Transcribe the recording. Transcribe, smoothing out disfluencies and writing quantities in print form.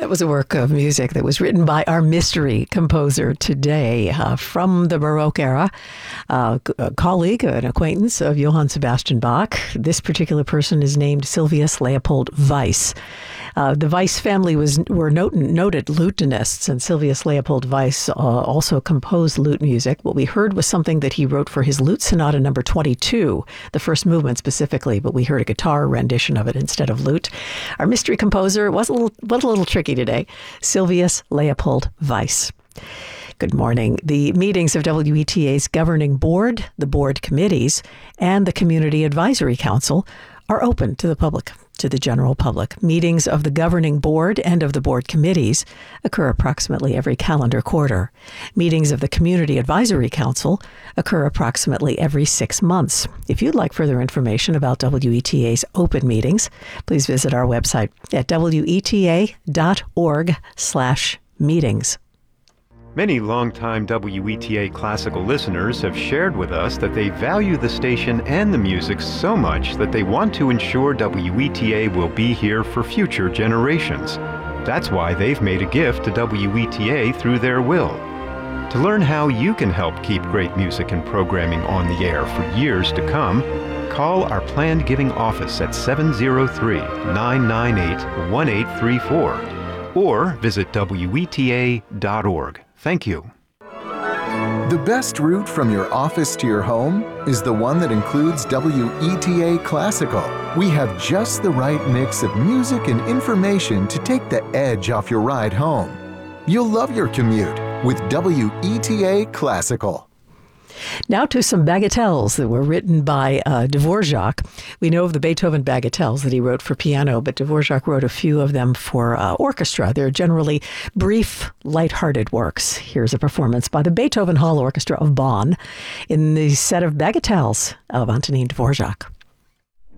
was a work of music that was written by our mystery composer today from the Baroque era, a colleague, an acquaintance of Johann Sebastian Bach. This particular person is named Sylvius Leopold Weiss. The Weiss family were noted lutenists, and Sylvius Leopold Weiss also composed lute music. What we heard was something that he wrote for his Lute Sonata number 22, the first movement specifically, but we heard a guitar rendition of it instead of lute. Our mystery composer was a little tricky today, Sylvius Leopold Weiss. Good morning. The meetings of WETA's governing board, the board committees, and the Community Advisory Council are open to the public, to the general public. Meetings of the governing board and of the board committees occur approximately every calendar quarter. Meetings of the Community Advisory Council occur approximately every 6 months. If you'd like further information about WETA's open meetings, please visit our website at weta.org/meetings. Many longtime WETA classical listeners have shared with us that they value the station and the music so much that they want to ensure WETA will be here for future generations. That's why they've made a gift to WETA through their will. To learn how you can help keep great music and programming on the air for years to come, call our planned giving office at 703-998-1834 or visit WETA.org. Thank you. The best route from your office to your home is the one that includes WETA Classical. We have just the right mix of music and information to take the edge off your ride home. You'll love your commute with WETA Classical. Now to some bagatelles that were written by Dvorak. We know of the Beethoven bagatelles that he wrote for piano, but Dvorak wrote a few of them for orchestra. They're generally brief, lighthearted works. Here's a performance by the Beethoven Hall Orchestra of Bonn in the set of bagatelles of Antonin Dvorak.